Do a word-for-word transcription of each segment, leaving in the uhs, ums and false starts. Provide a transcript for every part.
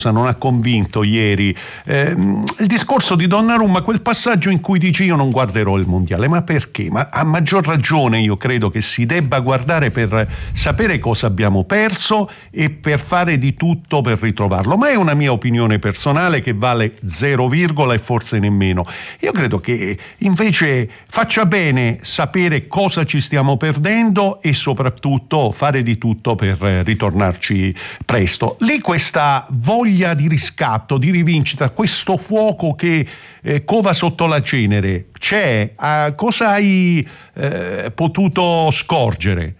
non ha convinto ieri. Eh, il discorso di Donnarumma, quel passaggio in cui dice io non guarderò il mondiale, ma perché? Ma a maggior ragione io credo che si debba guardare per sapere cosa abbiamo perso e per fare di tutto per ritrovarlo, ma è una mia opinione personale che vale zero virgola e forse nemmeno. Io credo che invece faccia bene sapere cosa ci stiamo perdendo e soprattutto fare di tutto per ritornarci presto. Lì questa voglia di riscatto, di rivincita, questo fuoco che eh, cova sotto la cenere c'è? Ah, cosa hai eh, potuto scorgere?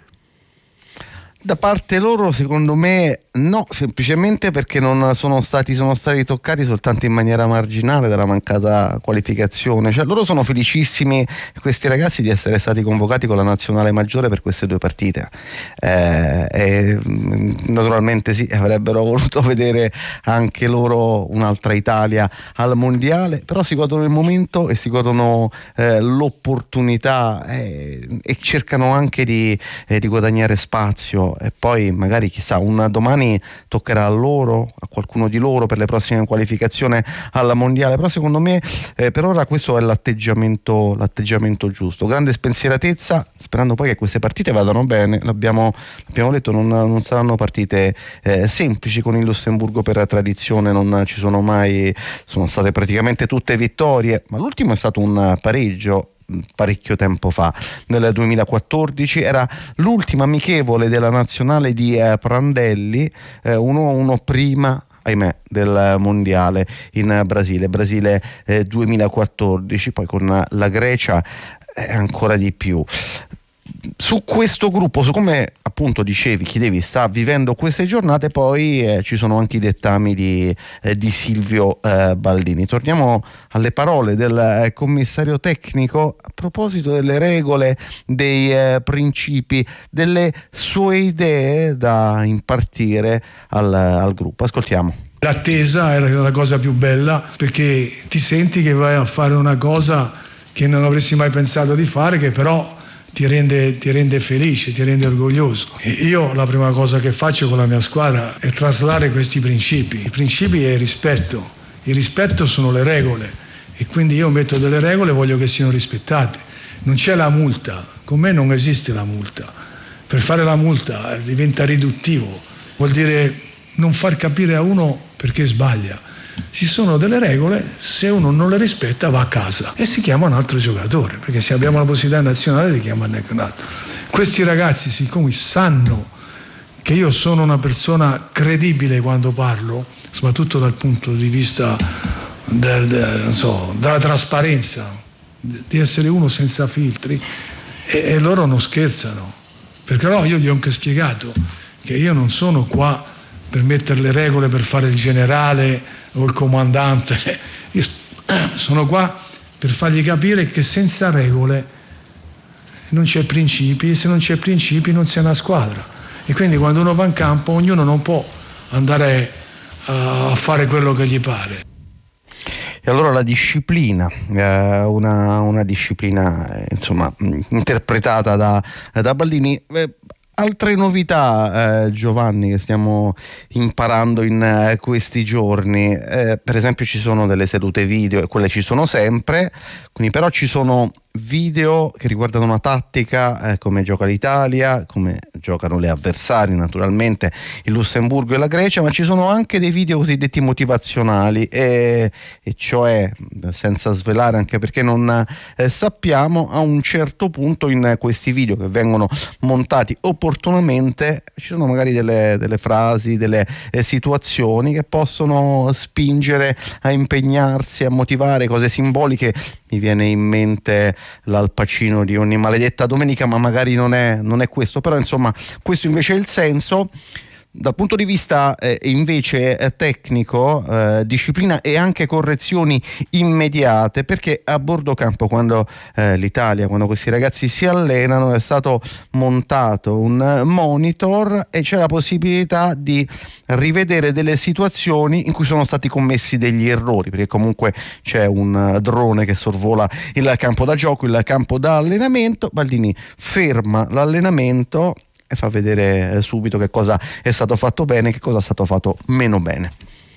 Da parte loro, secondo me, no, semplicemente perché non sono stati, sono stati toccati soltanto in maniera marginale dalla mancata qualificazione. Cioè, loro sono felicissimi, questi ragazzi, di essere stati convocati con la nazionale maggiore per queste due partite. Eh, e, naturalmente sì, avrebbero voluto vedere anche loro un'altra Italia al mondiale, però si godono il momento e si godono eh, l'opportunità eh, e cercano anche di, eh, di guadagnare spazio. E poi magari chissà, un domani toccherà a loro, a qualcuno di loro per le prossime qualificazioni alla mondiale, però secondo me eh, per ora questo è l'atteggiamento, l'atteggiamento giusto, grande spensieratezza, sperando poi che queste partite vadano bene. L'abbiamo, l'abbiamo detto, non, non saranno partite eh, semplici. Con il Lussemburgo per tradizione non ci sono mai, sono state praticamente tutte vittorie, ma l'ultimo è stato un pareggio parecchio tempo fa, nel duemilaquattordici, era l'ultima amichevole della nazionale di eh, Prandelli, eh, uno a uno prima, ahimè, del mondiale in Brasile, Brasile eh, duemilaquattordici, poi con la Grecia eh, ancora di più. Su questo gruppo, su come appunto dicevi, chiedevi, sta vivendo queste giornate, poi eh, ci sono anche i dettami di, eh, di Silvio eh, Baldini. Torniamo alle parole del eh, commissario tecnico a proposito delle regole, dei eh, principi, delle sue idee da impartire al, al gruppo. Ascoltiamo. L'attesa era la cosa più bella, perché ti senti che vai a fare una cosa che non avresti mai pensato di fare, che però Ti rende, ti rende felice, ti rende orgoglioso. E io la prima cosa che faccio con la mia squadra è traslare questi principi. I principi è il rispetto. Il rispetto sono le regole e quindi io metto delle regole e voglio che siano rispettate. Non c'è la multa, con me non esiste la multa. Per fare la multa diventa riduttivo, vuol dire non far capire a uno perché sbaglia. Ci sono delle regole, se uno non le rispetta va a casa e si chiama un altro giocatore, perché se abbiamo la possibilità nazionale di chiamare un altro. Questi ragazzi, siccome sanno che io sono una persona credibile quando parlo, soprattutto dal punto di vista del, del, non so, della trasparenza, di essere uno senza filtri, e, e loro non scherzano, perché no, io gli ho anche spiegato che io non sono qua per mettere le regole per fare il generale o il comandante, io sono qua per fargli capire che senza regole non c'è principi, e se non c'è principi non c'è una squadra, e quindi quando uno va in campo ognuno non può andare a fare quello che gli pare. E allora la disciplina, eh, una, una disciplina eh, insomma interpretata da, da Baldini. Eh, Altre novità, eh, Giovanni, che stiamo imparando in eh, questi giorni, eh, per esempio ci sono delle sedute video, e quelle ci sono sempre, quindi però ci sono video che riguardano una tattica, eh, come gioca l'Italia, come giocano le avversarie, naturalmente il Lussemburgo e la Grecia, ma ci sono anche dei video cosiddetti motivazionali, e, e cioè, senza svelare anche perché non eh, sappiamo, a un certo punto in questi video che vengono montati opportunamente ci sono magari delle, delle frasi, delle eh, situazioni che possono spingere a impegnarsi, a motivare, cose simboliche. Mi viene in mente l'Al Pacino di Ogni maledetta domenica, ma magari non è, non è questo, però insomma questo invece è il senso. Dal punto di vista eh, invece eh, tecnico, eh, disciplina e anche correzioni immediate, perché a bordo campo, quando eh, l'Italia, quando questi ragazzi si allenano, è stato montato un monitor e c'è la possibilità di rivedere delle situazioni in cui sono stati commessi degli errori, perché comunque c'è un drone che sorvola il campo da gioco, il campo da allenamento. Baldini ferma l'allenamento e fa vedere subito che cosa è stato fatto bene, che cosa è stato fatto meno bene.